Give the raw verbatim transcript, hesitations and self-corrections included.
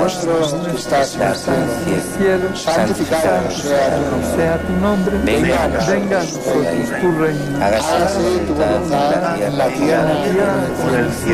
nuestro que estás en el cielo, santificado sea tu nombre, venga a nosotros tu reino, hágase tu voluntad en la tierra como en el cielo.